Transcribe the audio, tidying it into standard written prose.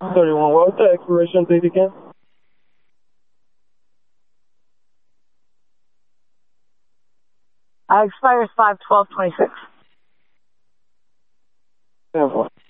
31. What was the expiration date again? Expires 5/12/26. 10-4.